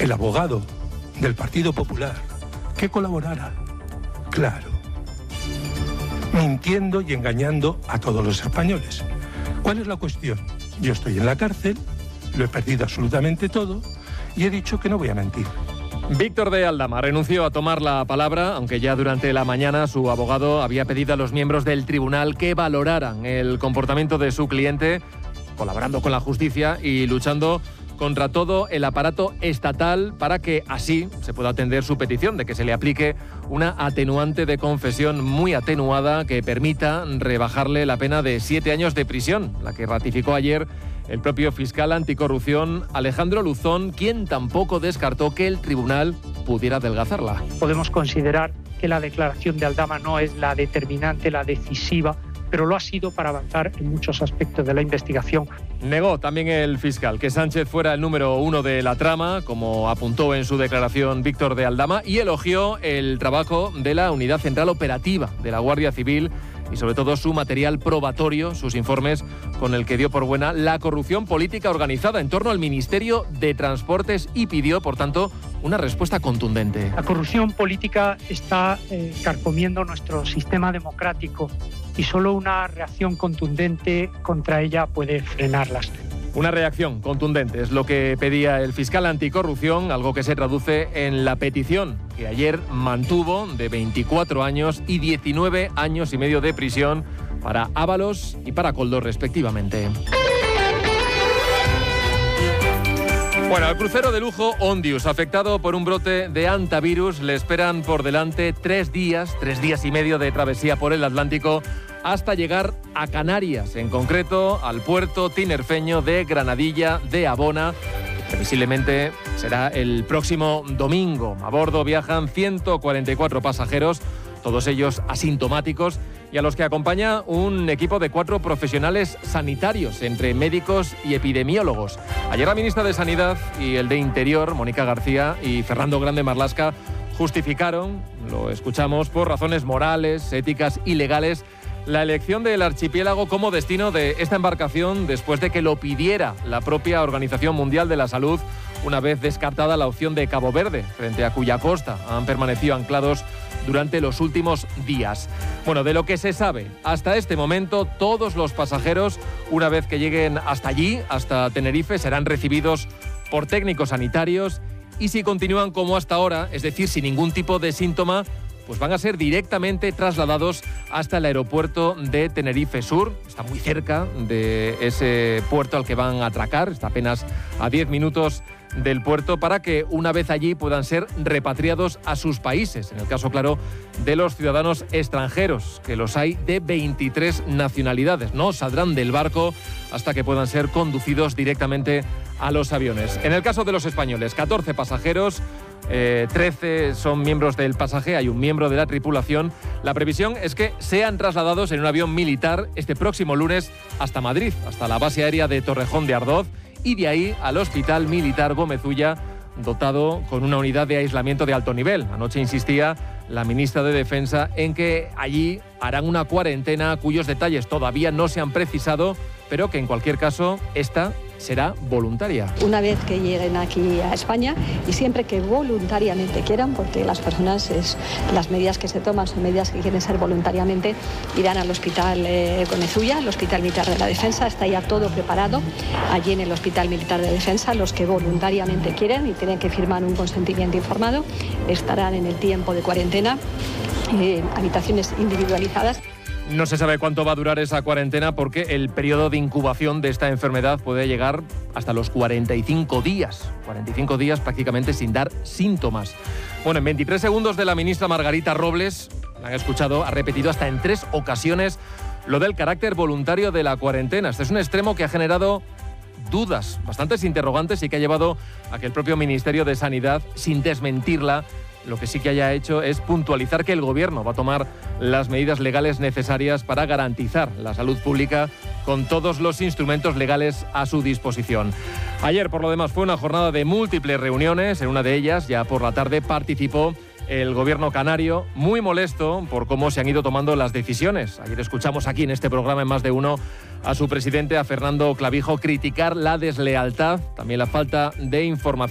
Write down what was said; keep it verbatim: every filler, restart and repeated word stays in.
el abogado del Partido Popular que colaborara, claro, mintiendo y engañando a todos los españoles. ¿Cuál es la cuestión? Yo estoy en la cárcel, lo he perdido absolutamente todo y he dicho que no voy a mentir. Víctor de Aldama renunció a tomar la palabra, aunque ya durante la mañana su abogado había pedido a los miembros del tribunal que valoraran el comportamiento de su cliente, colaborando con la justicia y luchando contra todo el aparato estatal para que así se pueda atender su petición de que se le aplique una atenuante de confesión muy atenuada que permita rebajarle la pena de siete años de prisión, la que ratificó ayer el propio fiscal anticorrupción Alejandro Luzón, quien tampoco descartó que el tribunal pudiera adelgazarla. Podemos considerar que la declaración de Aldama no es la determinante, la decisiva, pero lo ha sido para avanzar en muchos aspectos de la investigación. Negó también el fiscal que Sánchez fuera el número uno de la trama, como apuntó en su declaración Víctor de Aldama, y elogió el trabajo de la Unidad Central Operativa de la Guardia Civil y sobre todo su material probatorio, sus informes con el que dio por buena la corrupción política organizada en torno al Ministerio de Transportes y pidió, por tanto, una respuesta contundente. La corrupción política está eh, carcomiendo nuestro sistema democrático y solo una reacción contundente contra ella puede frenarlas. Una reacción contundente es lo que pedía el fiscal anticorrupción, algo que se traduce en la petición que ayer mantuvo de veinticuatro años y diecinueve años y medio de prisión para Ábalos y para Koldo respectivamente. Bueno, al crucero de lujo Ondius, afectado por un brote de hantavirus, le esperan por delante tres días, tres días y medio de travesía por el Atlántico hasta llegar a Canarias, en concreto al puerto tinerfeño de Granadilla de Abona. Previsiblemente será el próximo domingo. A bordo viajan ciento cuarenta y cuatro pasajeros, todos ellos asintomáticos, y a los que acompaña un equipo de cuatro profesionales sanitarios, entre médicos y epidemiólogos. Ayer la ministra de Sanidad y el de Interior, Mónica García, y Fernando Grande Marlaska justificaron, lo escuchamos, por razones morales, éticas y legales, la elección del archipiélago como destino de esta embarcación después de que lo pidiera la propia Organización Mundial de la Salud, una vez descartada la opción de Cabo Verde, frente a cuya costa han permanecido anclados durante los últimos días. Bueno, de lo que se sabe hasta este momento, todos los pasajeros, una vez que lleguen hasta allí, hasta Tenerife, serán recibidos por técnicos sanitarios y si continúan como hasta ahora, es decir, sin ningún tipo de síntoma, pues van a ser directamente trasladados hasta el aeropuerto de Tenerife Sur. Está muy cerca de ese puerto al que van a atracar, está apenas a diez minutos del puerto, para que una vez allí puedan ser repatriados a sus países, en el caso, claro, de los ciudadanos extranjeros, que los hay de veintitrés nacionalidades. No saldrán del barco hasta que puedan ser conducidos directamente a los aviones. En el caso de los españoles, catorce pasajeros, eh, trece son miembros del pasaje, hay un miembro de la tripulación. La previsión es que sean trasladados en un avión militar este próximo lunes hasta Madrid, hasta la base aérea de Torrejón de Ardoz, y de ahí al Hospital Militar Gómez Ulla, dotado con una unidad de aislamiento de alto nivel. Anoche insistía la ministra de Defensa en que allí harán una cuarentena cuyos detalles todavía no se han precisado, pero que en cualquier caso esta será voluntaria. Una vez que lleguen aquí a España y siempre que voluntariamente quieran, porque las personas, es, las medidas que se toman son medidas que quieren ser voluntariamente, irán al Hospital eh, Gómez Ulla, el Hospital Militar de la Defensa, está ya todo preparado. Allí en el Hospital Militar de Defensa, los que voluntariamente quieren y tienen que firmar un consentimiento informado, estarán en el tiempo de cuarentena, eh, habitaciones individualizadas. No se sabe cuánto va a durar esa cuarentena porque el periodo de incubación de esta enfermedad puede llegar hasta los cuarenta y cinco días. cuarenta y cinco días prácticamente sin dar síntomas. Bueno, en veintitrés segundos de la ministra Margarita Robles, la han escuchado, ha repetido hasta en tres ocasiones lo del carácter voluntario de la cuarentena. Este es un extremo que ha generado dudas, bastantes interrogantes y que ha llevado a que el propio Ministerio de Sanidad, sin desmentirla, lo que sí que haya hecho es puntualizar que el Gobierno va a tomar las medidas legales necesarias para garantizar la salud pública con todos los instrumentos legales a su disposición. Ayer, por lo demás, fue una jornada de múltiples reuniones. En una de ellas, ya por la tarde, participó el Gobierno canario, muy molesto por cómo se han ido tomando las decisiones. Ayer escuchamos aquí en este programa, en Más de Uno, a su presidente, a Fernando Clavijo, criticar la deslealtad, también la falta de información